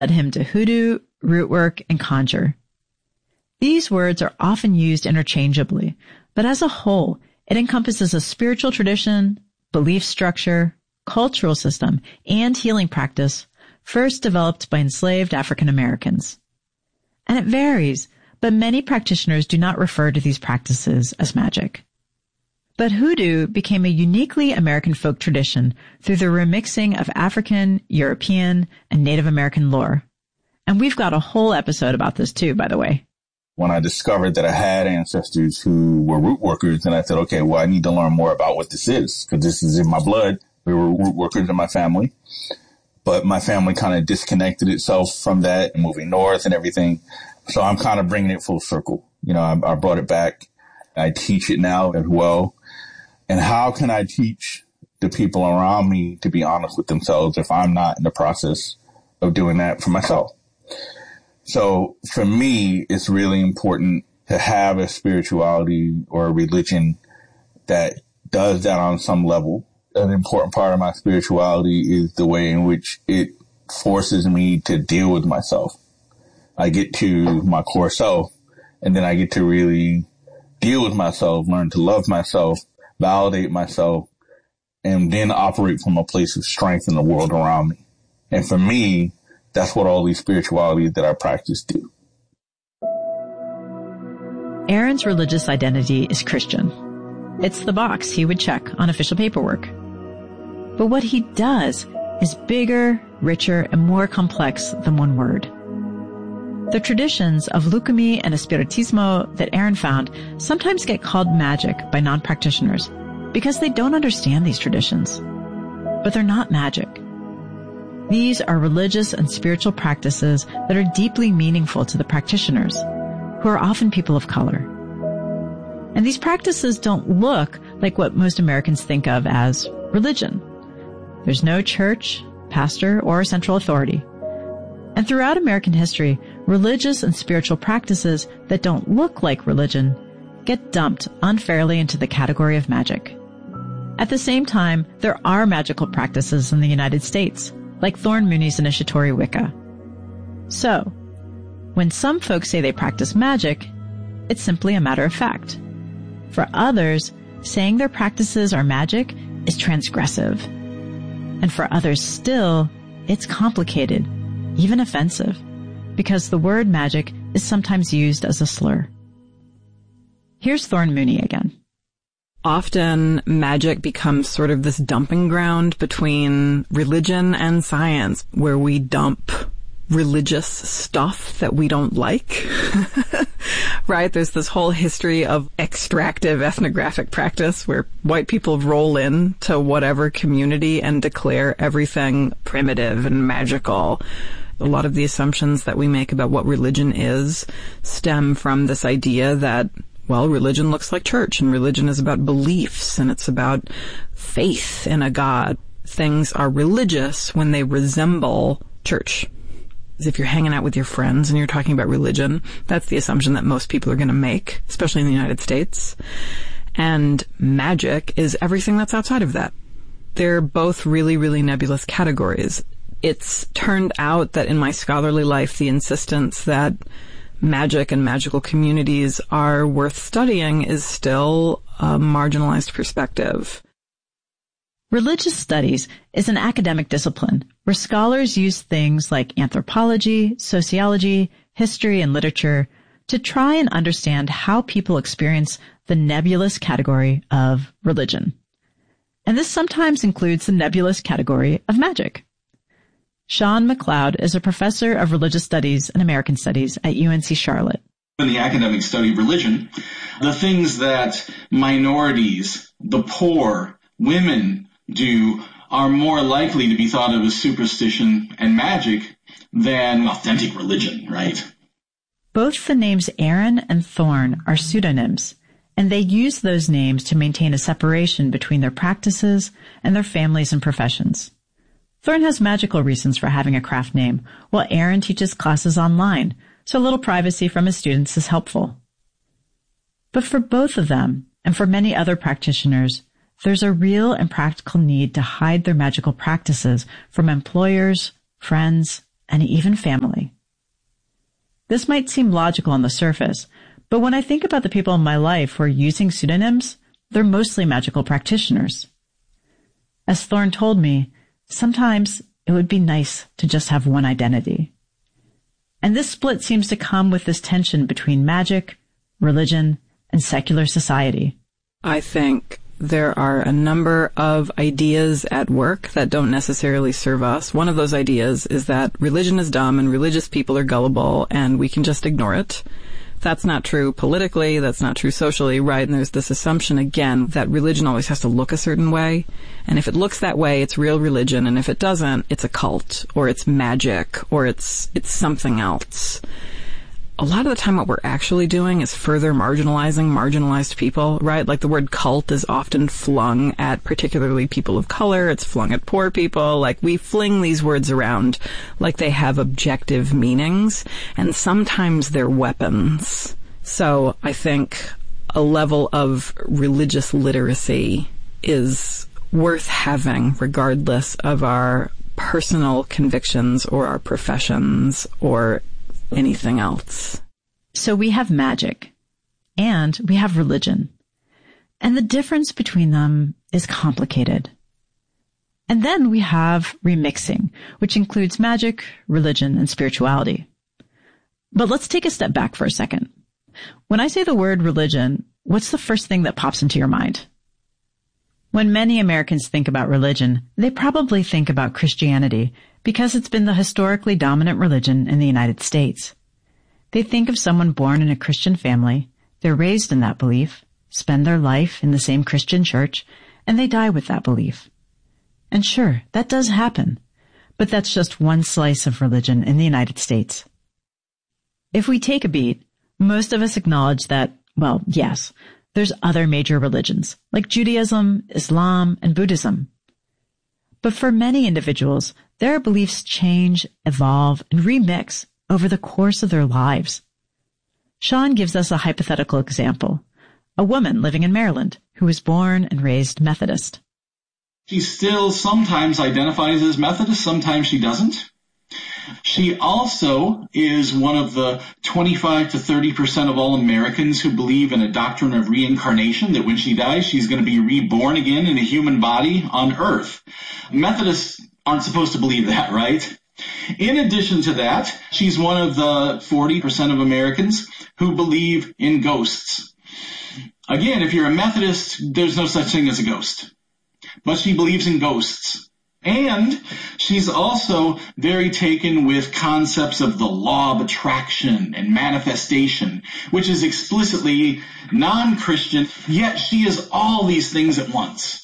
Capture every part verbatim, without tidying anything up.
led him to hoodoo, root work, and conjure. These words are often used interchangeably, but as a whole, it encompasses a spiritual tradition, belief structure, cultural system, and healing practice first developed by enslaved African Americans. And it varies, but many practitioners do not refer to these practices as magic. But hoodoo became a uniquely American folk tradition through the remixing of African, European, and Native American lore. And we've got a whole episode about this too, by the way. When I discovered that I had ancestors who were root workers, and I said, okay, well, I need to learn more about what this is, because this is in my blood. We were root workers in my family. But my family kind of disconnected itself from that, moving north and everything. So I'm kind of bringing it full circle. You know, I, I brought it back. I teach it now as well. And how can I teach the people around me to be honest with themselves if I'm not in the process of doing that for myself? So for me, it's really important to have a spirituality or a religion that does that on some level. An important part of my spirituality is the way in which it forces me to deal with myself. I get to my core self, and then I get to really deal with myself, learn to love myself, validate myself, and then operate from a place of strength in the world around me. And for me, that's what all these spiritualities that I practice do. Aaron's religious identity is Christian. It's the box he would check on official paperwork. But what he does is bigger, richer, and more complex than one word. The traditions of Lucumí and Espiritismo that Aaron found sometimes get called magic by non-practitioners because they don't understand these traditions. But they're not magic. These are religious and spiritual practices that are deeply meaningful to the practitioners, who are often people of color. And these practices don't look like what most Americans think of as religion. There's no church, pastor, or central authority. And throughout American history, religious and spiritual practices that don't look like religion get dumped unfairly into the category of magic. At the same time, there are magical practices in the United States, like Thorn Mooney's initiatory Wicca. So, when some folks say they practice magic, it's simply a matter of fact. For others, saying their practices are magic is transgressive. And for others still, it's complicated, even offensive, because the word magic is sometimes used as a slur. Here's Thorn Mooney again. Often magic becomes sort of this dumping ground between religion and science, where we dump religious stuff that we don't like. Right? There's this whole history of extractive ethnographic practice where white people roll in to whatever community and declare everything primitive and magical. A lot of the assumptions that we make about what religion is stem from this idea that, well, religion looks like church, and religion is about beliefs, and it's about faith in a God. Things are religious when they resemble church. If you're hanging out with your friends and you're talking about religion, that's the assumption that most people are going to make, especially in the United States. And magic is everything that's outside of that. They're both really, really nebulous categories. It's turned out that in my scholarly life, the insistence that magic and magical communities are worth studying is still a marginalized perspective. Religious studies is an academic discipline where scholars use things like anthropology, sociology, history, and literature to try and understand how people experience the nebulous category of religion. And this sometimes includes the nebulous category of magic. Sean McLeod is a professor of religious studies and American studies at U N C Charlotte. In the academic study of religion, the things that minorities, the poor, women do are more likely to be thought of as superstition and magic than authentic religion, right? Both the names Aaron and Thorn are pseudonyms, and they use those names to maintain a separation between their practices and their families and professions. Thorn has magical reasons for having a craft name, while Aaron teaches classes online, so a little privacy from his students is helpful. But for both of them, and for many other practitioners, there's a real and practical need to hide their magical practices from employers, friends, and even family. This might seem logical on the surface, but when I think about the people in my life who are using pseudonyms, they're mostly magical practitioners. As Thorne told me, sometimes it would be nice to just have one identity. And this split seems to come with this tension between magic, religion, and secular society. I think there are a number of ideas at work that don't necessarily serve us. One of those ideas is that religion is dumb and religious people are gullible and we can just ignore it. That's not true politically, that's not true socially, right? And there's this assumption, again, that religion always has to look a certain way. And if it looks that way, it's real religion. And if it doesn't, it's a cult, or it's magic, or it's it's something else. A lot of the time what we're actually doing is further marginalizing marginalized people, right? Like the word cult is often flung at particularly people of color. It's flung at poor people. Like we fling these words around like they have objective meanings, and sometimes they're weapons. So I think a level of religious literacy is worth having regardless of our personal convictions or our professions or anything else. So we have magic and we have religion, and the difference between them is complicated. And then we have remixing, which includes magic, religion, and spirituality. But let's take a step back for a second. When I say the word religion, what's the first thing that pops into your mind? When many Americans think about religion, they probably think about Christianity because it's been the historically dominant religion in the United States. They think of someone born in a Christian family, they're raised in that belief, spend their life in the same Christian church, and they die with that belief. And sure, that does happen, but that's just one slice of religion in the United States. If we take a beat, most of us acknowledge that, well, yes, there's other major religions, like Judaism, Islam, and Buddhism. But for many individuals, their beliefs change, evolve, and remix over the course of their lives. Sean gives us a hypothetical example. A woman living in Maryland who was born and raised Methodist. She still sometimes identifies as Methodist, sometimes she doesn't. She also is one of the twenty-five to thirty percent of all Americans who believe in a doctrine of reincarnation, that when she dies, she's going to be reborn again in a human body on Earth. Methodists aren't supposed to believe that, right? In addition to that, she's one of the forty percent of Americans who believe in ghosts. Again, if you're a Methodist, there's no such thing as a ghost. But she believes in ghosts. And she's also very taken with concepts of the law of attraction and manifestation, which is explicitly non-Christian, yet she is all these things at once.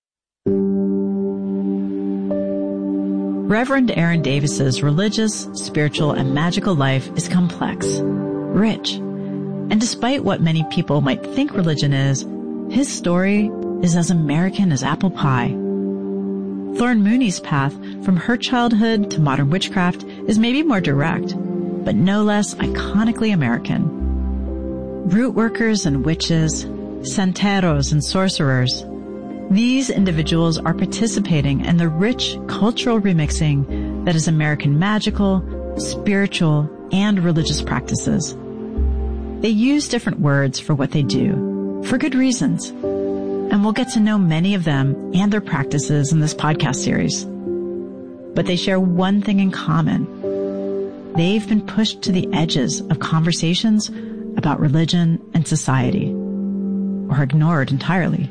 Reverend Aaron Davis's religious, spiritual, and magical life is complex, rich, and despite what many people might think religion is, his story is as American as apple pie. Thorne Mooney's path from her childhood to modern witchcraft is maybe more direct, but no less iconically American. Root workers and witches, santeros and sorcerers, these individuals are participating in the rich cultural remixing that is American magical, spiritual, and religious practices. They use different words for what they do, for good reasons. And we'll get to know many of them and their practices in this podcast series. But they share one thing in common. They've been pushed to the edges of conversations about religion and society, or ignored entirely.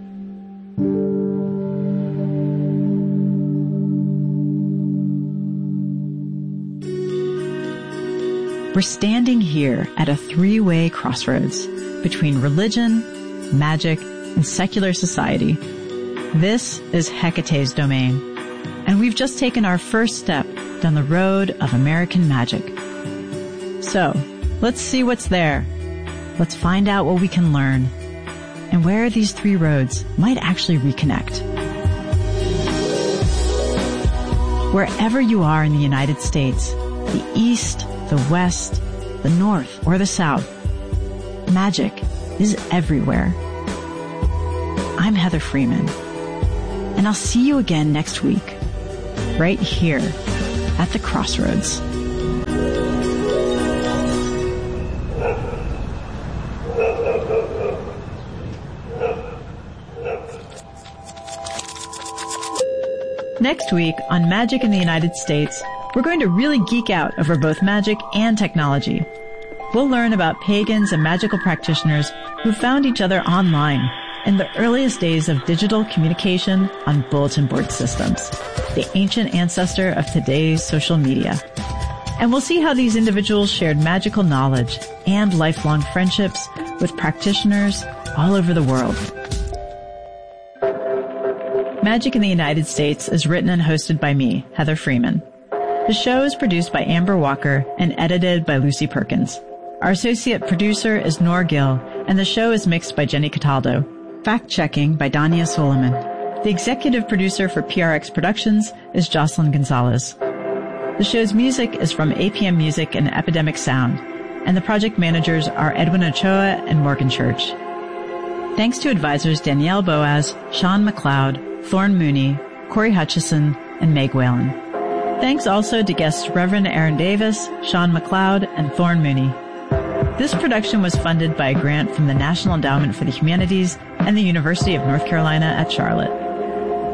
We're standing here at a three-way crossroads between religion, magic, and secular society. This is Hecate's domain, and we've just taken our first step down the road of American magic. So, let's see what's there. Let's find out what we can learn, and where these three roads might actually reconnect. Wherever you are in the United States, the East, the West, the North, or the South, magic is everywhere. I'm Heather Freeman, and I'll see you again next week, right here at the crossroads. Next week on Magic in the United States, we're going to really geek out over both magic and technology. We'll learn about pagans and magical practitioners who found each other online in the earliest days of digital communication on bulletin board systems, the ancient ancestor of today's social media. And we'll see how these individuals shared magical knowledge and lifelong friendships with practitioners all over the world. Magic in the United States is written and hosted by me, Heather Freeman. The show is produced by Amber Walker and edited by Lucy Perkins. Our associate producer is Nor Gill, and the show is mixed by Jenny Cataldo. Fact-checking by Dania Soliman. The executive producer for P R X Productions is Jocelyn Gonzalez. The show's music is from A P M Music and Epidemic Sound, and the project managers are Edwin Ochoa and Morgan Church. Thanks to advisors Danielle Boaz, Sean McLeod, Thorne Mooney, Corey Hutchison, and Meg Whalen. Thanks also to guests Reverend Aaron Davis, Sean McLeod, and Thorne Mooney. This production was funded by a grant from the National Endowment for the Humanities and the University of North Carolina at Charlotte.